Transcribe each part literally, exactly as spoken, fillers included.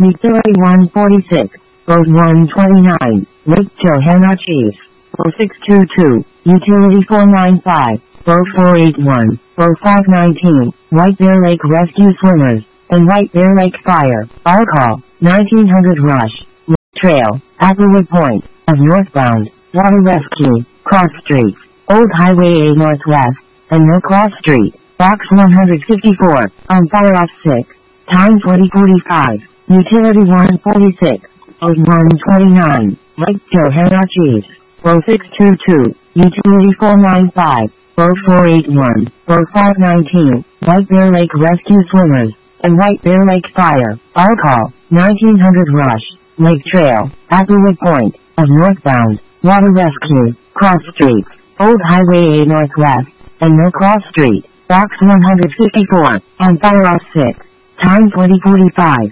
Utility one forty-six, Boat one twenty-nine, Lake Johanna Chief, Boat six two two, Utility four ninety-five, Boat four eighty-one, Boat five nineteen, White Bear Lake Rescue Swimmers, and White Bear Lake Fire, all call, nineteen hundred Rush, Lake Trail, Applewood Point, of northbound, Water Rescue, Cross Streets, Old Highway A Northwest, and No Cross Street, Box one fifty-four, on fire off six, time forty forty-five, Utility one forty-six, Boat one twenty-nine, Lake Johanna Chief, Boat six two two, Utility four ninety-five, Boat four eighty-one, Boat five nineteen, White Bear Lake Rescue Swimmers, and White Bear Lake Fire, all call, nineteen hundred Rush, Lake Trail, Applewood Point, of northbound, Water Rescue, Cross Streets, Old Highway A Northwest, and No Cross Street, Box one fifty-four, on fire off six, time forty forty-five.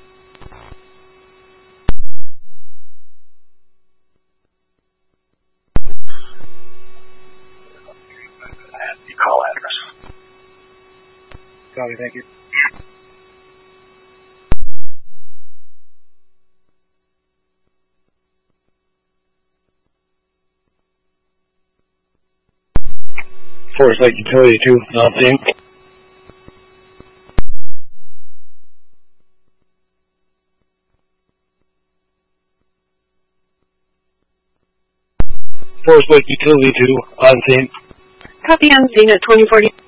Call address. Copy, thank you. Forest Lake Utility two, not seen. Forest Lake Utility two, unseen. Copy, unseen at twenty forty.